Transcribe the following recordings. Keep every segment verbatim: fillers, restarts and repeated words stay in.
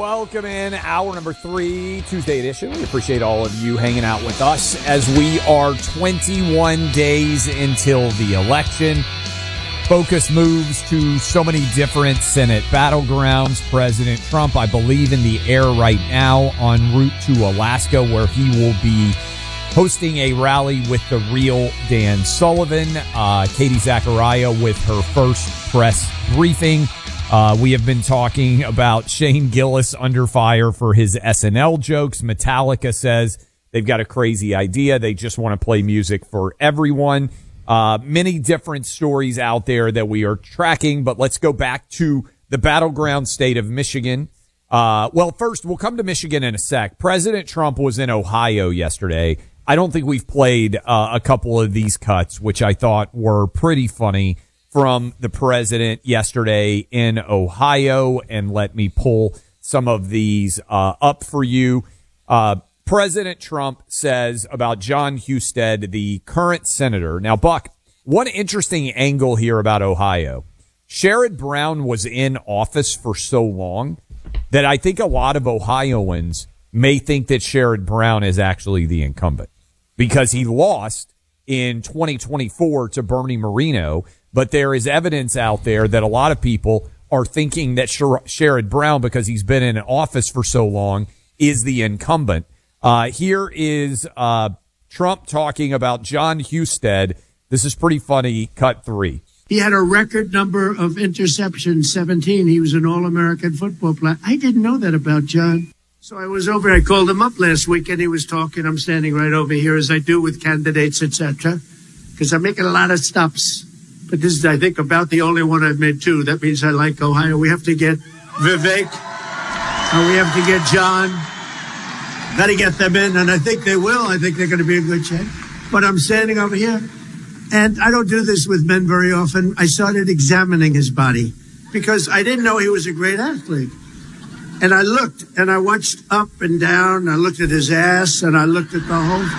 Welcome in hour number three, Tuesday edition. We appreciate all of you hanging out with us as we are twenty-one days until the election. Focus moves to so many different Senate battlegrounds. President Trump, I believe, in the air right now en route to Alaska, where he will be hosting a rally with the real Dan Sullivan. Uh, Katie Zachariah with her first press briefing. Uh, we have been talking about Shane Gillis under fire for his S N L jokes. Metallica says they've got a crazy idea. They just want to play music for everyone. Uh, many different stories out there that we are tracking, but let's go back to the battleground state of Michigan. Uh, well, first, we'll come to Michigan in a sec. President Trump was in Ohio yesterday. I don't think we've played uh, a couple of these cuts, which I thought were pretty funny, from the president yesterday in Ohio. And let me pull some of these uh, up for you. Uh, President Trump says about Jon Husted, the current senator. Now, Buck, one interesting angle here about Ohio. Sherrod Brown was in office for so long that I think a lot of Ohioans may think that Sherrod Brown is actually the incumbent because he lost in twenty twenty-four to Bernie Moreno. But there is evidence out there that a lot of people are thinking that Sher- Sherrod Brown, because he's been in office for so long, is the incumbent. Uh, here is uh, Trump talking about Jon Husted. This is pretty funny. Cut three. He had a record number of interceptions, seventeen. He was an All-American football player. I didn't know that about John. So I was over, I called him up last week, and he was talking. I'm standing right over here, as I do with candidates, et cetera, because I'm making a lot of stops. But this is, I think, about the only one I've made two. That means I like Ohio. We have to get Vivek, and we have to get John. Got to get them in, and I think they will. I think they're going to be in good shape. But I'm standing over here, and I don't do this with men very often. I started examining his body because I didn't know he was a great athlete. And I looked, and I watched up and down. I looked at his ass, and I looked at the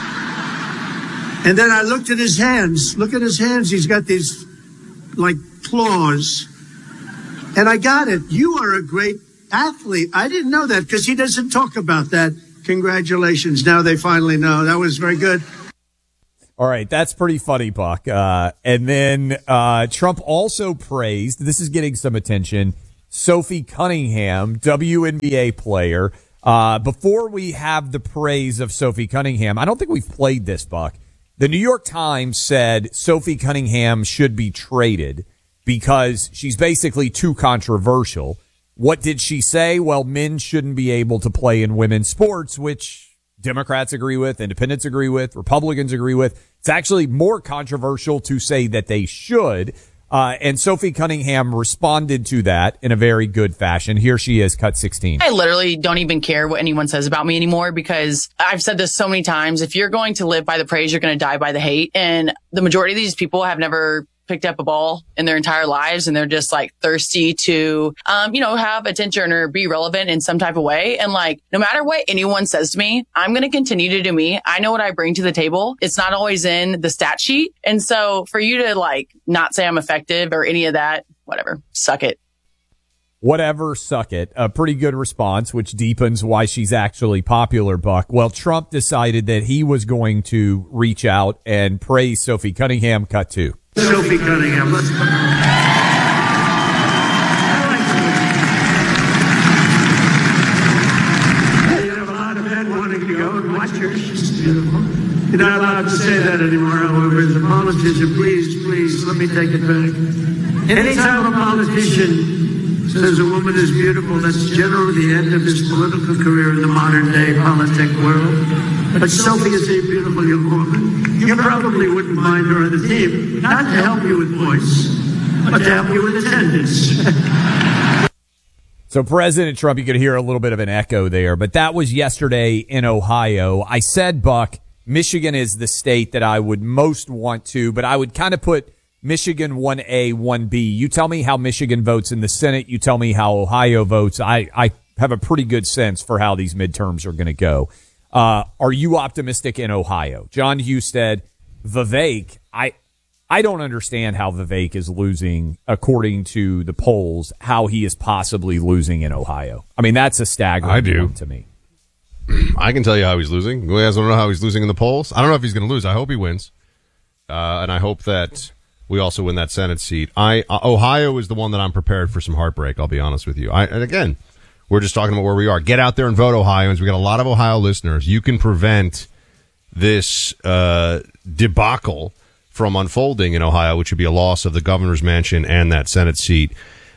whole. And then I looked at his hands. Look at his hands. He's got these, like, claws. And I got it. You are a great athlete. I didn't know that because he doesn't talk about that. Congratulations. Now they finally know. That was very good. All right. That's pretty funny, Buck. Uh, and then uh, Trump also praised, this is getting some attention, Sophie Cunningham, W N B A player. Uh, before we have the praise of Sophie Cunningham, I don't think we've played this, Buck. The New York Times said Sophie Cunningham should be traded because she's basically too controversial. What did she say? Well, men shouldn't be able to play in women's sports, which Democrats agree with, independents agree with, Republicans agree with. It's actually more controversial to say that they should. Uh, and Sophie Cunningham responded to that in a very good fashion. Here she is, cut sixteen. I literally don't even care what anyone says about me anymore because I've said this so many times. If you're going to live by the praise, you're going to die by the hate. And the majority of these people have never picked up a ball in their entire lives, and they're just like thirsty to, um, you know, have attention or be relevant in some type of way. And like, no matter what anyone says to me, I'm going to continue to do me. I know what I bring to the table. It's not always in the stat sheet. And so for you to like not say I'm effective or any of that, whatever, suck it. Whatever, suck it. A pretty good response, which deepens why she's actually popular, Buck. Well, Trump decided that he was going to reach out and praise Sophie Cunningham. Cut two. Sophie Cunningham. Let's put You have a lot of men wanting to go and watch her. She's beautiful. You're not allowed to say that anymore, however. As a politician, please, please, let me take it back. Anytime a politician says a woman is beautiful, that's generally the end of his political career in the modern day politic world. But Sophie is a beautiful young woman. You probably wouldn't mind her on the team, not to help you with voice, but to help you with attendance. So President Trump, you could hear a little bit of an echo there, but that was yesterday in Ohio. I said, Buck, Michigan is the state that I would most want to, but I would kind of put Michigan one A, one B. You tell me how Michigan votes in the Senate. You tell me how Ohio votes. I, I have a pretty good sense for how these midterms are going to go. Uh, are you optimistic in Ohio? Jon Husted, Vivek, I, I don't understand how Vivek is losing, according to the polls, how he is possibly losing in Ohio. I mean, that's a staggering I do. point to me. I can tell you how he's losing. You guys don't know how he's losing in the polls? I don't know if he's going to lose. I hope he wins. Uh, and I hope that we also win that Senate seat. I uh, Ohio is the one that I'm prepared for some heartbreak, I'll be honest with you. I, and again, we're just talking about where we are. Get out there and vote, Ohioans. We got a lot of Ohio listeners. You can prevent this uh, debacle from unfolding in Ohio, which would be a loss of the governor's mansion and that Senate seat.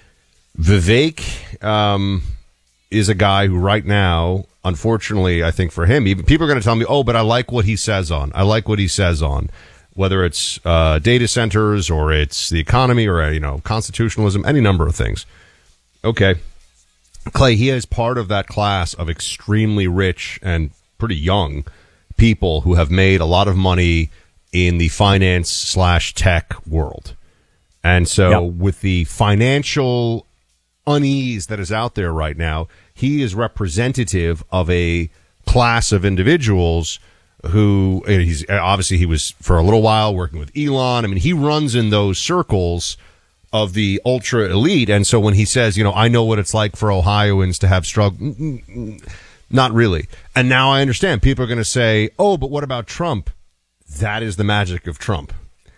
Vivek um, is a guy who right now, unfortunately, I think for him, even people are going to tell me, oh, but I like what he says on. I like what he says on, whether it's uh, data centers or it's the economy or, uh, you know, constitutionalism, any number of things. Okay. Clay, he is part of that class of extremely rich and pretty young people who have made a lot of money in the finance slash tech world. And so yep. with the financial unease that is out there right now, he is representative of a class of individuals who he's obviously he was for a little while working with Elon. I mean, he runs in those circles of the ultra elite. And so when he says, you know, I know what it's like for Ohioans to have struggle, not really. And now I understand people are going to say, oh, but what about Trump? That is the magic of Trump.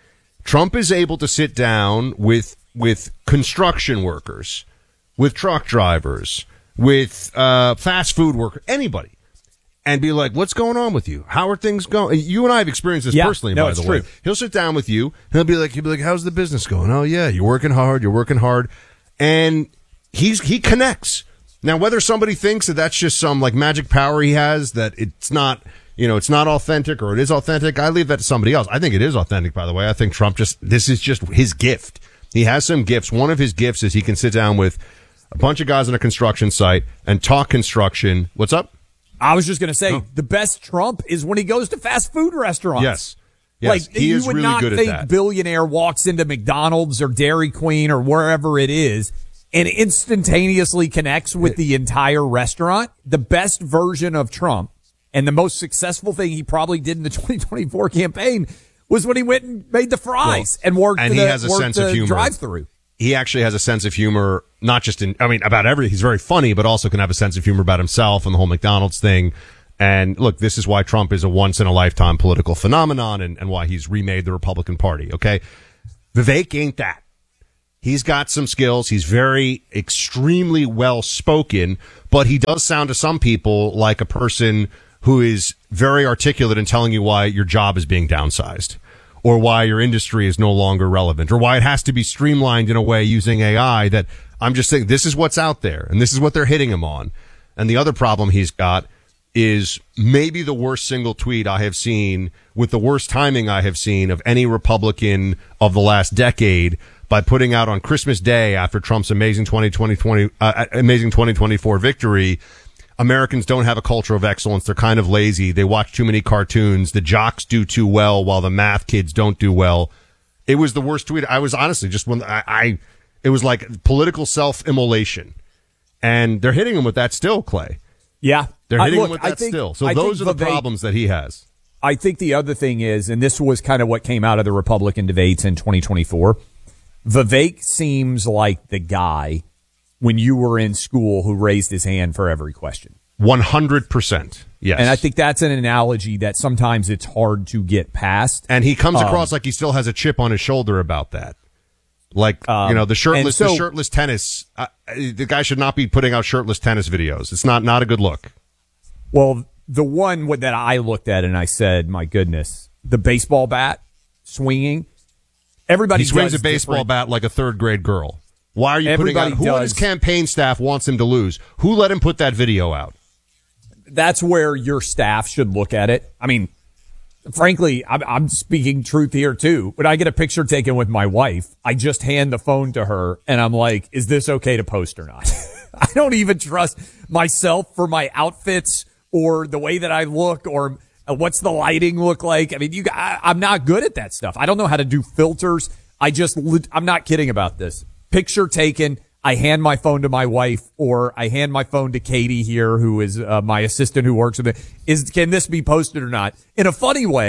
Trump is able to sit down with with construction workers, with truck drivers, with uh, fast food workers, anybody, and be like, what's going on with you? How are things going? You and I have experienced this yeah, personally, no, by the way. True. He'll sit down with you, and he'll be like, he'll be like, how's the business going? Oh, yeah, you're working hard, you're working hard. And he's he connects. Now, whether somebody thinks that that's just some like magic power he has, that it's not, you know, it's not authentic or it is authentic, I leave that to somebody else. I think it is authentic, by the way. I think Trump just, this is just his gift. He has some gifts. One of his gifts is he can sit down with a bunch of guys on a construction site and talk construction. What's up? I was just going to say, oh. the best Trump is when he goes to fast food restaurants. Yes. Yes. Like, he you is would really not good think at that. billionaire walks into McDonald's or Dairy Queen or wherever it is and instantaneously connects with the entire restaurant. The best version of Trump and the most successful thing he probably did in the twenty twenty-four campaign was when he went and made the fries well, and worked and the, he has a worked sense the of humor. drive-through. He actually has a sense of humor, not just in, I mean, about everything. He's very funny, but also can have a sense of humor about himself and the whole McDonald's thing. And look, this is why Trump is a once-in-a-lifetime political phenomenon and, and why he's remade the Republican Party, okay? Vivek ain't that. He's got some skills. He's very extremely well-spoken, but he does sound to some people like a person who is very articulate in telling you why your job is being downsized or why your industry is no longer relevant or why it has to be streamlined in a way using A I that I'm just saying this is what's out there and this is what they're hitting him on. And the other problem he's got is maybe the worst single tweet I have seen with the worst timing I have seen of any Republican of the last decade by putting out on Christmas Day after Trump's amazing twenty twenty, uh, amazing twenty twenty-four victory. Americans don't have a culture of excellence. They're kind of lazy. They watch too many cartoons. The jocks do too well while the math kids don't do well. It was the worst tweet. I was honestly just when I, I it was like political self-immolation. And they're hitting him with that still, Clay. Yeah. They're hitting uh, look, him with that think, still. So I those are the Vivek, problems that he has. I think the other thing is, and this was kind of what came out of the Republican debates in twenty twenty-four, Vivek seems like the guy when you were in school who raised his hand for every question. one hundred percent. Yes. And I think that's an analogy that sometimes it's hard to get past. And he comes um, across like he still has a chip on his shoulder about that. Like, um, you know, the shirtless, so, the shirtless tennis, uh, the guy should not be putting out shirtless tennis videos. It's not, not a good look. Well, the one that I looked at and I said, my goodness, the baseball bat swinging. Everybody he swings does a baseball different. bat like a third grade girl. Why are you Everybody putting out? Who on his campaign staff wants him to lose? Who let him put that video out? That's where your staff should look at it. I mean, frankly, I'm, I'm speaking truth here too. When I get a picture taken with my wife, I just hand the phone to her and I'm like, is this okay to post or not? I don't even trust myself for my outfits or the way that I look or what's the lighting look like. I mean, you, I, I'm not good at that stuff. I don't know how to do filters. I just, I'm not kidding about this. Picture taken. I hand my phone to my wife or I hand my phone to Katie here, who is uh, my assistant who works with it. Is, can this be posted or not? In a funny way,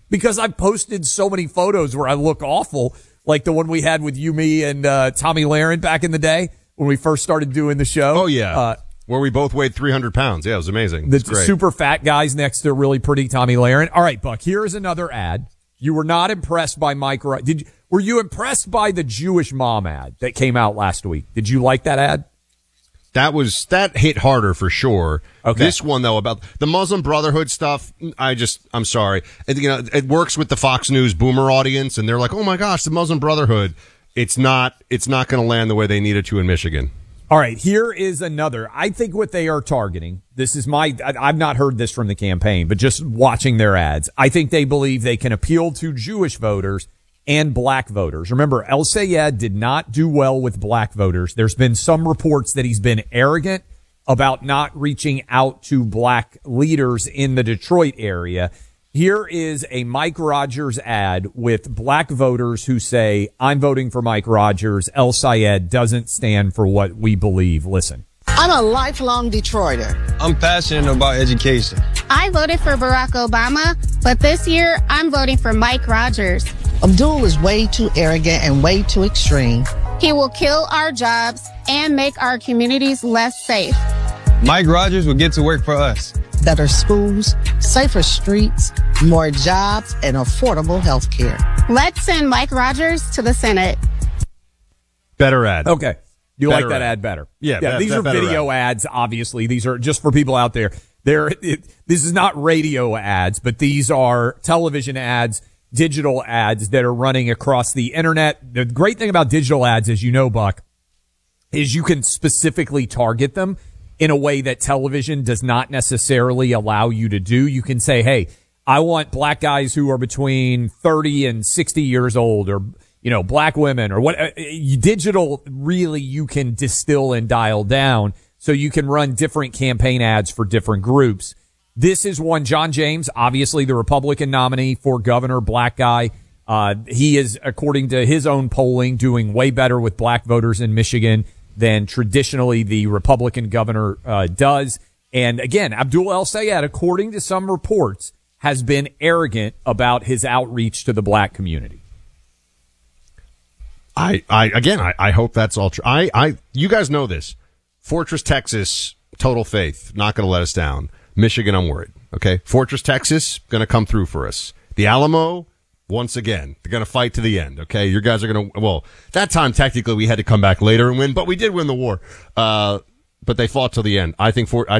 because I've posted so many photos where I look awful, like the one we had with you, me, and uh, Tommy Lahren back in the day when we first started doing the show. Oh, yeah. Uh, Where we both weighed three hundred pounds. Yeah, it was amazing. The It's great. super fat guys next to really pretty Tommy Lahren. All right, Buck, here is another ad. You were not impressed by Mike. Did you, were you impressed by the Jewish mom ad that came out last week? Did you like that ad? That was, that hit harder for sure. Okay. This one, though, about the Muslim Brotherhood stuff, I just, I'm sorry. It, you know, it works with the Fox News boomer audience, and they're like, oh my gosh, the Muslim Brotherhood. It's not, it's not going to land the way they needed to in Michigan. All right, here is another. I think what they are targeting, this is my, I- I've not heard this from the campaign, but just watching their ads, I think they believe they can appeal to Jewish voters and black voters. Remember, El Sayed did not do well with black voters. There's been some reports that he's been arrogant about not reaching out to black leaders in the Detroit area. Here is a Mike Rogers ad with black voters who say, I'm voting for Mike Rogers. El Sayed doesn't stand for what we believe. Listen. I'm a lifelong Detroiter. I'm passionate about education. I voted for Barack Obama, but this year I'm voting for Mike Rogers. Abdul is way too arrogant and way too extreme. He will kill our jobs and make our communities less safe. Mike Rogers will get to work for us. Better schools, safer streets, more jobs, and affordable health care. Let's send Mike Rogers to the Senate. Better ad. Okay. You Better like that ad. ad better? Yeah, Yeah. that- These that are better video ads. Obviously, these are just for people out there. They're, it, this is not radio ads, but these are television ads, digital ads that are running across the internet. The great thing about digital ads, as you know, Buck, is you can specifically target them in a way that television does not necessarily allow you to do. You can say, hey, I want black guys who are between thirty and sixty years old, or, you know, black women, or what. Uh, digital, really, you can distill and dial down, so you can run different campaign ads for different groups. This is one. John James, obviously the Republican nominee for governor, black guy. Uh, he is, according to his own polling, doing way better with black voters in Michigan than traditionally the Republican governor uh, does. And again, Abdul El Sayed, according to some reports, has been arrogant about his outreach to the black community. I, I again, I, I hope that's all true. I, I, you guys know this. Fortress, Texas, total faith, not going to let us down. Michigan, I'm worried. Okay. Fortress, Texas, going to come through for us. The Alamo, once again, they're going to fight to the end. Okay. You guys are going to, well, that time technically we had to come back later and win, but we did win the war. Uh, but they fought till the end. I think for, I